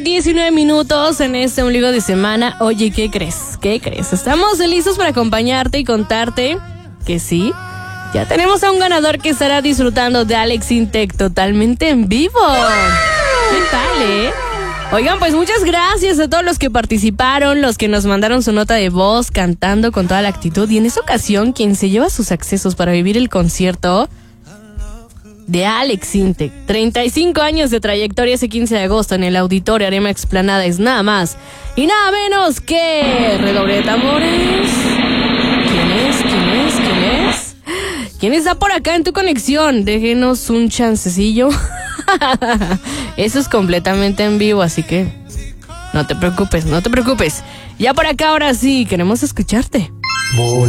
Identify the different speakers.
Speaker 1: 19 minutos en este ombligo de semana. Oye, ¿qué crees? ¿Qué crees? Estamos listos para acompañarte y contarte que sí, ya tenemos a un ganador que estará disfrutando de Alex Intec totalmente en vivo. ¿Qué tal, Oigan, pues muchas gracias a todos los que participaron, los que nos mandaron su nota de voz cantando con toda la actitud. Y en esta ocasión, quien se lleva sus accesos para vivir el concierto de Alex Intec, 35 años de trayectoria, ese 15 de agosto en el Auditorio Arena Explanada, es nada más y nada menos que... redoble de tambores. ¿Quién está por acá en tu conexión? Déjenos un chancecillo. Eso es completamente en vivo, así que no te preocupes. Ya por acá ahora sí, queremos escucharte.